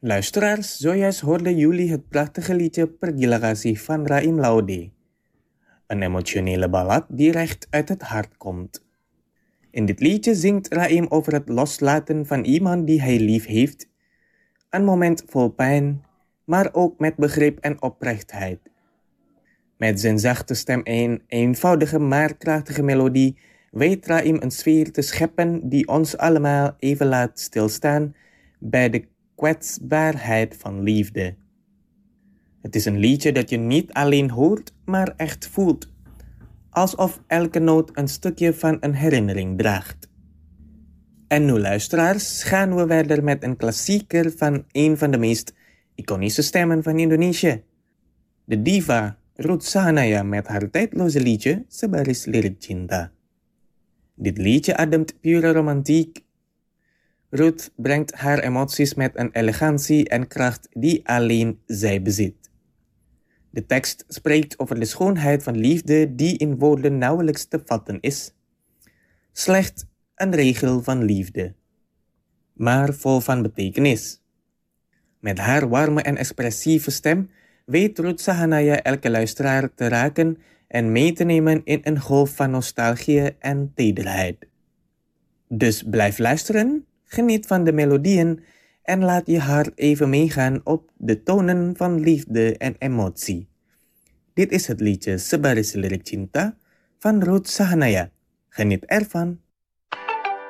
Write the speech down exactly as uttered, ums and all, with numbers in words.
Luisteraars, zojuist hoorden jullie het prachtige liedje Pergilah Kasih van Raim Laude. Een emotionele ballad die recht uit het hart komt. In dit liedje zingt Raim over het loslaten van iemand die hij lief heeft. Een moment vol pijn, maar ook met begrip en oprechtheid. Met zijn zachte stem en eenvoudige maar krachtige melodie weet Raim een sfeer te scheppen die ons allemaal even laat stilstaan bij de kwetsbaarheid van liefde. Het is een liedje dat je niet alleen hoort, maar echt voelt. Alsof elke noot een stukje van een herinnering draagt. En nu luisteraars, gaan we verder met een klassieker van een van de meest iconische stemmen van Indonesië. De diva Ruth Sahanaya met haar tijdloze liedje Sebaris Lirik Cinta. Dit liedje ademt pure romantiek. Ruth brengt haar emoties met een elegantie en kracht die alleen zij bezit. De tekst spreekt over de schoonheid van liefde die in woorden nauwelijks te vatten is. Slechts een regel van liefde, maar vol van betekenis. Met haar warme en expressieve stem weet Ruth Sahanaya elke luisteraar te raken en mee te nemen in een golf van nostalgie en tederheid. Dus blijf luisteren, geniet van de melodieën en laat je hart even meegaan op de tonen van liefde en emotie. Dit is het liedje Sebaris Lirik Cinta van Ruth Sahanaya. Geniet ervan!